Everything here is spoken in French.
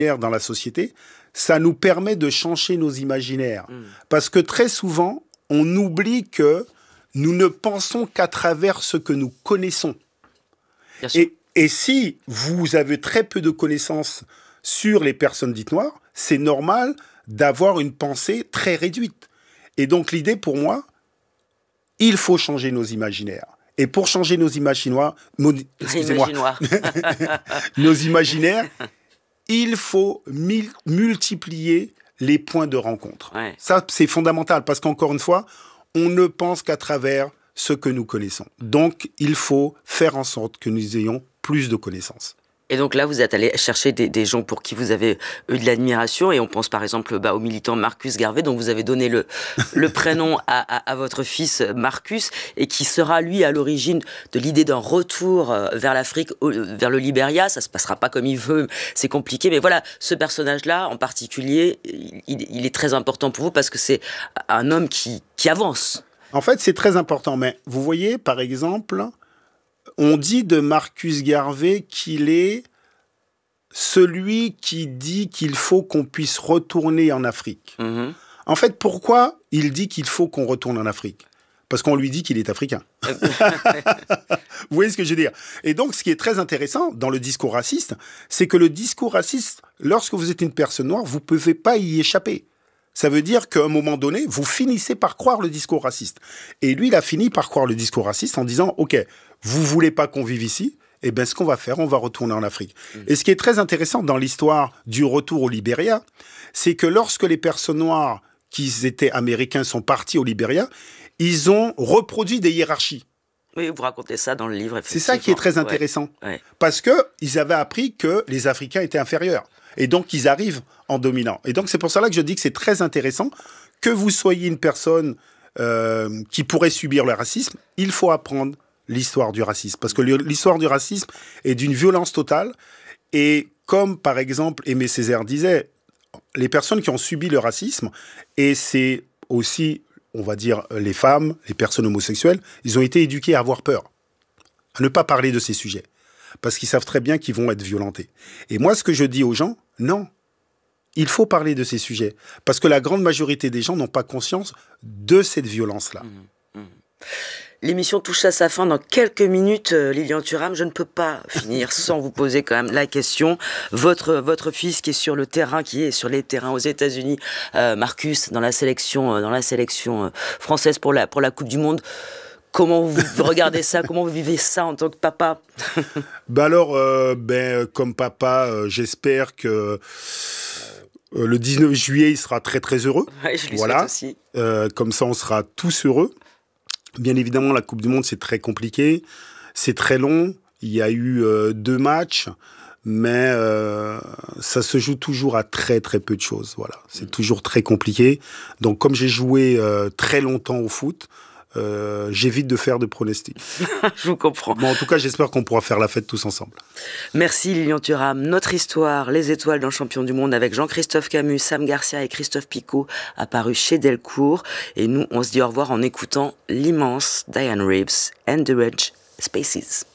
dans la société, ça nous permet de changer nos imaginaires. Parce que très souvent, on oublie que nous ne pensons qu'à travers ce que nous connaissons. Bien sûr. Et si vous avez très peu de connaissances sur les personnes dites noires, c'est normal d'avoir une pensée très réduite. Et donc l'idée pour moi, il faut changer nos imaginaires. Et pour changer nos imaginaires, nos imaginaires, il faut multiplier les points de rencontre. Ouais. Ça, c'est fondamental parce qu'encore une fois, on ne pense qu'à travers ce que nous connaissons. Donc, il faut faire en sorte que nous ayons plus de connaissances. Et donc là, vous êtes allé chercher des gens pour qui vous avez eu de l'admiration. Et on pense par exemple au militant Marcus Garvey, dont vous avez donné le prénom à votre fils Marcus, et qui sera, lui, à l'origine de l'idée d'un retour vers l'Afrique, vers le Libéria. Ça ne se passera pas comme il veut, c'est compliqué. Mais voilà, ce personnage-là, en particulier, il est très important pour vous parce que c'est un homme qui avance. En fait, c'est très important. Mais vous voyez, par exemple... On dit de Marcus Garvey qu'il est celui qui dit qu'il faut qu'on puisse retourner en Afrique. Mm-hmm. En fait, pourquoi il dit qu'il faut qu'on retourne en Afrique ? Parce qu'on lui dit qu'il est africain. Vous voyez ce que je veux dire ? Et donc, ce qui est très intéressant dans le discours raciste, c'est que le discours raciste, lorsque vous êtes une personne noire, vous ne pouvez pas y échapper. Ça veut dire qu'à un moment donné, vous finissez par croire le discours raciste. Et lui, il a fini par croire le discours raciste en disant « Ok, vous voulez pas qu'on vive ici ? Eh bien, ce qu'on va faire, on va retourner en Afrique. » Et ce qui est très intéressant dans l'histoire du retour au Libéria, c'est que lorsque les personnes noires qui étaient américains sont partis au Libéria, ils ont reproduit des hiérarchies. Oui, vous racontez ça dans le livre, effectivement. C'est ça qui est très intéressant. Ouais. Parce qu'ils avaient appris que les Africains étaient inférieurs. Et donc, ils arrivent en dominant. Et donc, c'est pour cela que je dis que c'est très intéressant que vous soyez une personne qui pourrait subir le racisme. Il faut apprendre l'histoire du racisme. Parce que l'histoire du racisme est d'une violence totale. Et comme, par exemple, Aimé Césaire disait, les personnes qui ont subi le racisme, et c'est aussi, on va dire, les femmes, les personnes homosexuelles, ils ont été éduqués à avoir peur, à ne pas parler de ces sujets. Parce qu'ils savent très bien qu'ils vont être violentés. Et moi, ce que je dis aux gens, non, il faut parler de ces sujets. Parce que la grande majorité des gens n'ont pas conscience de cette violence-là. L'émission touche à sa fin dans quelques minutes, Lilian Thuram. Je ne peux pas finir sans vous poser quand même la question. Votre fils qui est sur le terrain, qui est sur les terrains aux États-Unis, Marcus, dans la sélection française pour la Coupe du Monde. Comment vous regardez ça ? Comment vous vivez ça en tant que papa ? Comme papa, j'espère que le 19 juillet, il sera très très heureux. Ouais, je lui souhaite aussi. Comme ça, on sera tous heureux. Bien évidemment, la Coupe du Monde, c'est très compliqué. C'est très long. Il y a eu 2 matchs. Mais ça se joue toujours à très très peu de choses. Voilà. C'est toujours très compliqué. Donc, comme j'ai joué très longtemps au foot, j'évite de faire de pronostics. Je vous comprends. Bon, en tout cas, j'espère qu'on pourra faire la fête tous ensemble. Merci Lilian Thuram. Notre histoire, les étoiles d'un champion du monde avec Jean-Christophe Camus, Sam Garcia et Christophe Picot, apparu chez Delcourt. Et nous, on se dit au revoir en écoutant l'immense Diane Reeves, Underage Spaces.